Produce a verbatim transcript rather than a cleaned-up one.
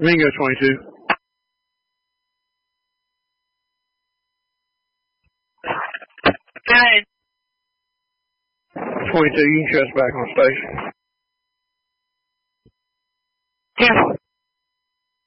Ringo twenty-two. Go ahead. twenty-two, you can shut us back on station. Yeah.